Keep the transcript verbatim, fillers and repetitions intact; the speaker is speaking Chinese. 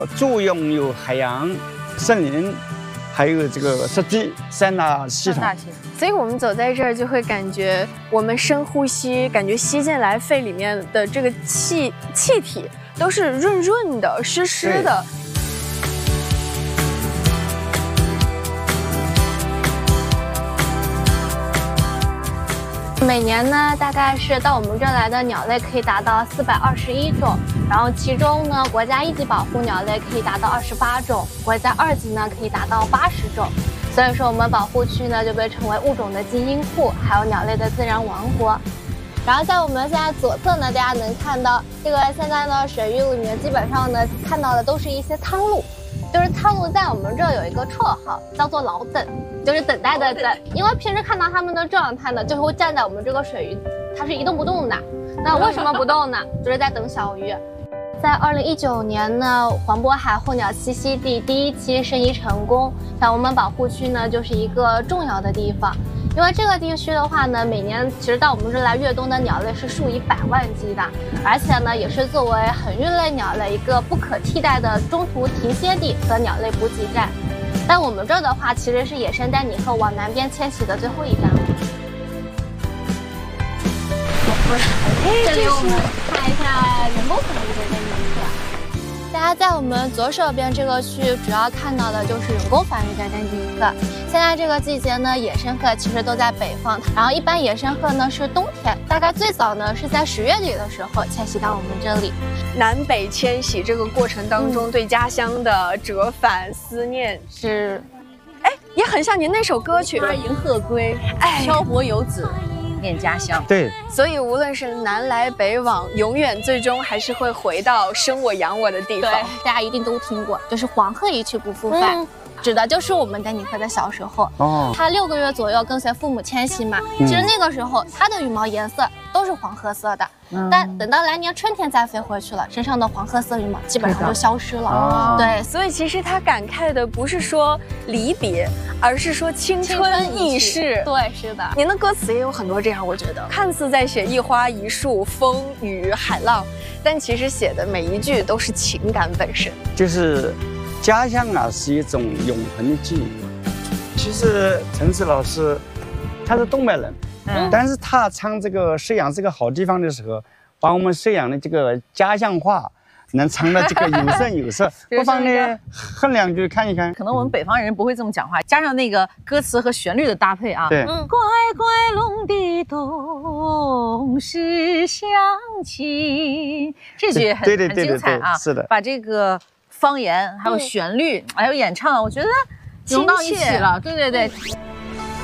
主用有海洋、森林，还有这个湿地三大系统。 所以我们走在这儿就会感觉，我们深呼吸，感觉吸进来肺里面的这个气气体都是润润的、湿湿的。 每年呢，大概是到我们这儿来的鸟类可以达到四百二十一种，然后其中呢，国家一级保护鸟类可以达到二十八种，国家二级呢可以达到八十种。所以说，我们保护区呢就被称为物种的基因库，还有鸟类的自然王国。然后在我们现在左侧呢，大家能看到这个现在呢水域里面基本上呢看到的都是一些苍鹭。 就是苍鹭在我们这儿有一个绰号，叫做老等，就是等待的等。因为平时看到它们的状态呢，就是会站在我们这个水域，它是一动不动的。那为什么不动呢？就是在等小鱼。在二零一九年呢，黄渤海候鸟栖息地第一期申遗成功，像我们保护区呢，就是一个重要的地方。 因为这个地区的话呢，每年其实到我们这来越冬的鸟类是数以百万计的，而且呢，也是作为恒运类鸟类一个不可替代的中途停歇地和鸟类补给站。但我们这儿的话，其实是野生丹顶鹤往南边迁徙的最后一站了。这里我们看一下人工繁育的丹顶鹤。 大家在我们左手边这个区域，主要看到的就是人工繁育的丹顶鹤。现在这个季节呢，野生鹤其实都在北方，然后一般野生鹤呢是冬天，大概最早呢是在十月底的时候迁徙到我们这里。南北迁徙这个过程当中，嗯、对家乡的折返思念是，哎，也很像您那首歌曲《 迎鹤归》，哎，漂泊游子。 念家乡， 对， 所以无论是南来北往，永远最终还是会回到生我养我的地方。对，大家一定都听过，就是黄鹤一去不复返。嗯 指的就是我们丹顶鹤的小时候，哦，它六个月左右跟随父母迁徙嘛。嗯、其实那个时候它的羽毛颜色都是黄褐色的，嗯、但等到来年春天再飞回去了，身上的黄褐色羽毛基本上就消失了。哦、对，所以其实它感慨的不是说离别，而是说青春易逝。对，是的。您的歌词也有很多这样，我觉得看似在写一花一树、风雨海浪，但其实写的每一句都是情感本身。 就是。 家乡啊，是一种永恒的记忆。其实陈实老师他是东北人，嗯，但是他唱这个沈阳是个好地方的时候，把我们沈阳的这个家乡话能唱的这个有声有色。不妨呢哼两句看一看。 可能我们北方人不会这么讲话，加上那个歌词和旋律的搭配啊， 对， 乖乖弄的东是乡亲，这句很很精彩啊， 是的， 把这个。 方言还有旋律，还有演唱，我觉得融到一起了。对对对。